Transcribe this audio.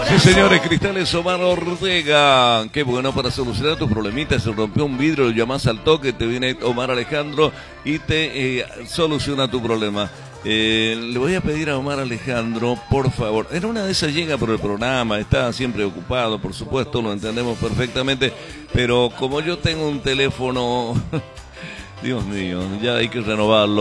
Sí, señores, Cristales Omar Ortega. Qué bueno, para solucionar tus problemitas. Se rompió un vidrio, lo llamás al toque, te viene Omar Alejandro y te soluciona tu problema. Le voy a pedir a Omar Alejandro, por favor. En una de esas llega por el programa, está siempre ocupado, por supuesto, lo entendemos perfectamente. Pero como yo tengo un teléfono, Dios mío, ya hay que renovarlo.